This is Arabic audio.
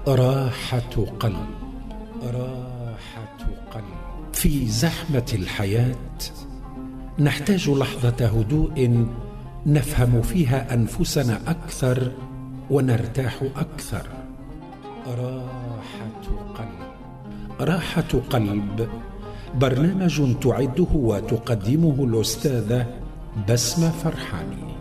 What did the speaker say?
راحة قلب. راحة قلب. في زحمة الحياة نحتاج لحظة هدوء نفهم فيها أنفسنا أكثر ونرتاح أكثر. راحة قلب. راحة قلب برنامج تعده وتقدمه الأستاذة بسمة فرحاني.